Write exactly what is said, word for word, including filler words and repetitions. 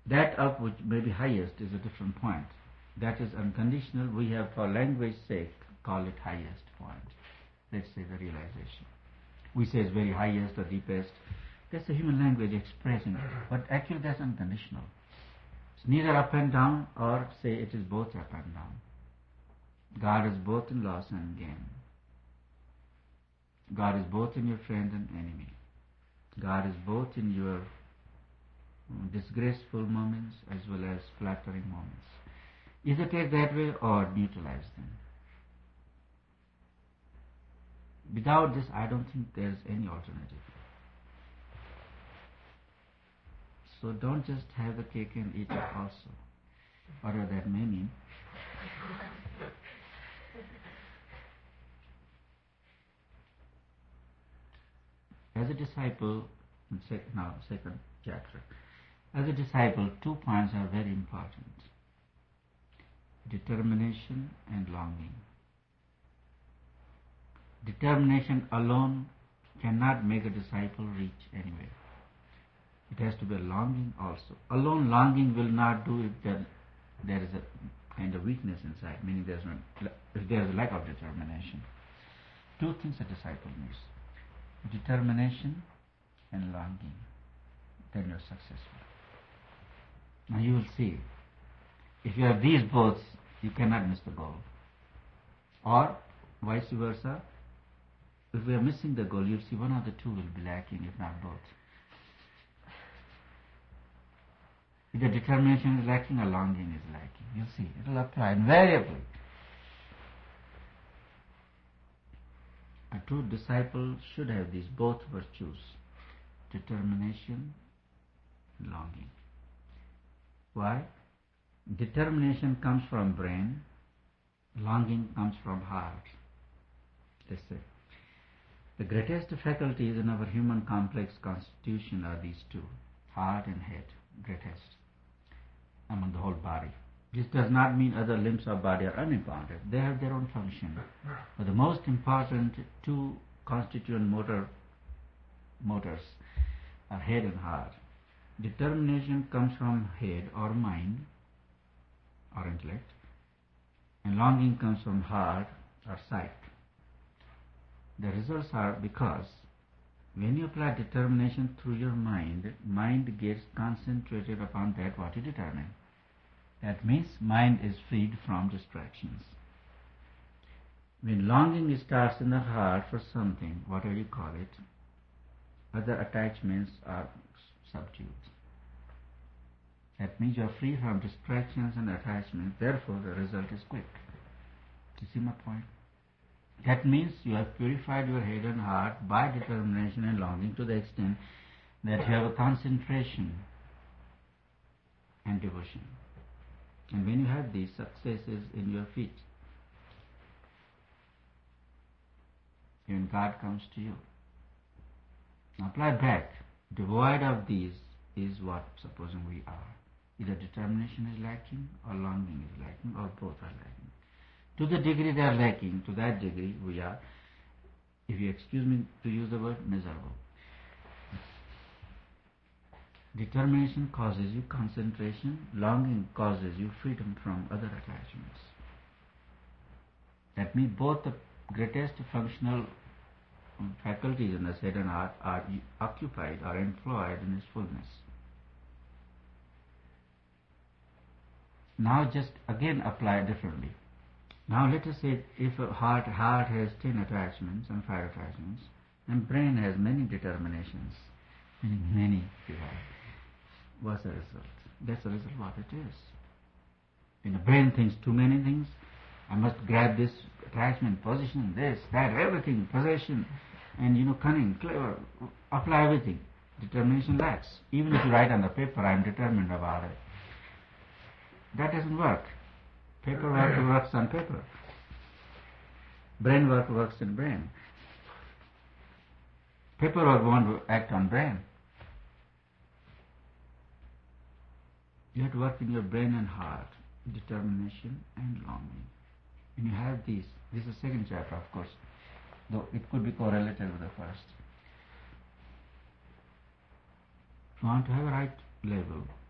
That up which may be highest is a different point. That is unconditional. We have, for language sake, call it highest point. Let's say the realization. We say it's very highest or deepest. That's the human language expressing it. But actually that's unconditional. It's neither up and down, or say it is both up and down. God is both in loss and gain. God is both in your friend and enemy. God is both in your disgraceful moments as well as flattering moments. Either take that way or neutralize them. Without this, I don't think there is any alternative. So don't just have the cake and eat it also, whatever that may mean. As a disciple, now second chapter, as a disciple, two points are very important: determination and longing. Determination alone cannot make a disciple reach anywhere. It has to be a longing also. Alone longing will not do if there, there is a kind of weakness inside, meaning there's no, if there is a lack of determination. Two things a disciple needs: determination and longing. Then you're successful. Now you will see, if you have these both, you cannot miss the goal. Or vice versa, if we are missing the goal, you'll see one of the two will be lacking, if not both. If the determination is lacking, a longing is lacking. You'll see, it will apply invariably. A true disciple should have these both virtues: determination and longing. Why? Determination comes from brain, longing comes from heart. Let's say the greatest faculties in our human complex constitution are these two: heart and head, greatest among the whole body. This does not mean other limbs of body are unimportant. They have their own function. But the most important two constituent motor motors are head and heart. Determination comes from head or mind or intellect, and longing comes from heart or sight. The results are because when you apply determination through your mind, mind gets concentrated upon that what you determine. That means mind is freed from distractions. When longing starts in the heart for something, whatever you call it, other attachments are subdued. That means you are free from distractions and attachments, therefore the result is quick. You see my point? That means you have purified your head and heart by determination and longing to the extent that you have a concentration and devotion. And when you have these, successes in your feet, even God comes to you. Now apply back. Devoid of these is what, supposing we are. Either determination is lacking or longing is lacking, or both are lacking. To the degree they are lacking, to that degree we are, if you excuse me to use the word, miserable. Determination causes you concentration, longing causes you freedom from other attachments. That means both the greatest functional faculties in the head and heart are occupied or employed in its fullness. Now just again apply differently. Now let us say if a heart, heart has ten attachments and five attachments, and brain has many determinations, meaning many desires. What's the result? That's the result what it is. When the brain thinks too many things, I must grab this attachment, position, this, that, everything, possession, and you know, cunning, clever, apply everything. Determination lacks. Even if you write on the paper, I am determined about it. That doesn't work. Paper work works on paper. Brain work works in brain. Paperwork won't act on brain. You have to work in your brain and heart, determination and longing. When you have these, this is the second chapter, of course, though it could be correlated with the first. If you want to have a right level,